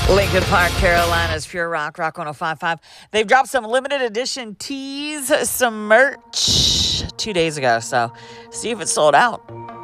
Lincoln Park, Carolina's Pure Rock, Rock 105.5. They've dropped some limited edition tees, some merch 2 days ago. So see if it's sold out.